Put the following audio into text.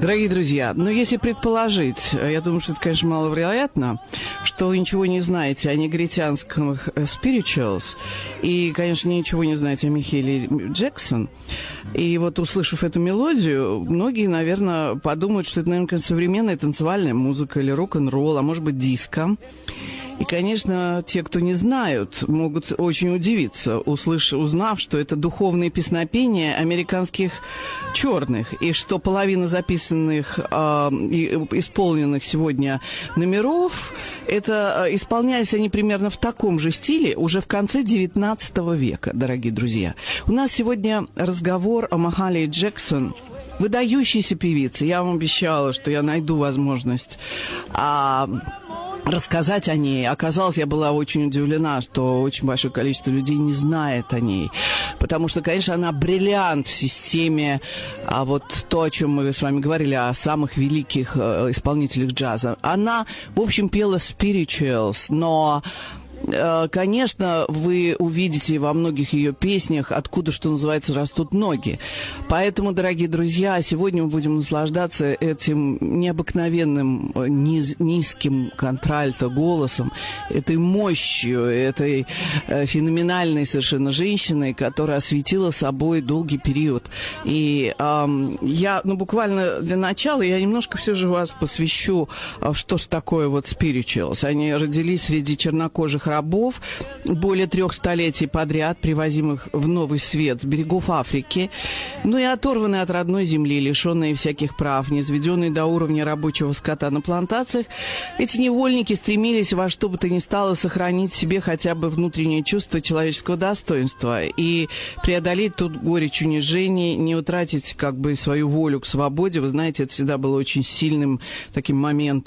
Дорогие друзья, если предположить, я думаю, что это, конечно, маловероятно, что вы ничего не знаете о негритянских spirituals и, конечно, ничего не знаете о Михаэле Джексон, и вот, услышав эту мелодию, многие, наверное, подумают, что это, наверное, современная танцевальная музыка или рок-н-ролл, а может быть, диско. И, конечно, те, кто не знают, могут очень удивиться, узнав, что это духовные песнопения американских черных, и что половина записанных и исполненных сегодня номеров, это исполнялись они примерно в таком же стиле уже в конце XIX века, дорогие друзья. У нас сегодня разговор о Махале Джексон, выдающейся певице. Я вам обещала, что я найду возможность рассказать о ней. Оказалось, я была очень удивлена, что очень большое количество людей не знает о ней. Потому что, конечно, она бриллиант в системе, вот то, о чем мы с вами говорили, о самых великих исполнителях джаза. Она, в общем, пела spirituals, но... Конечно, вы увидите во многих ее песнях, откуда, что называется, растут ноги. Поэтому, дорогие друзья, сегодня мы будем наслаждаться этим необыкновенным низким контральто голосом, этой мощью, этой феноменальной совершенно женщиной, которая осветила собой долгий период. И я, буквально для начала, я немножко все же вас посвящу, что ж такое вот spirituals. Они родились среди чернокожих рабов, более 3 столетий подряд, привозимых в Новый Свет с берегов Африки, и оторванные от родной земли, лишенные всяких прав, низведенные до уровня рабочего скота на плантациях, эти невольники стремились во что бы то ни стало сохранить в себе хотя бы внутреннее чувство человеческого достоинства и преодолеть тут горечь унижений, не утратить свою волю к свободе. Вы знаете, это всегда было очень сильным таким моментом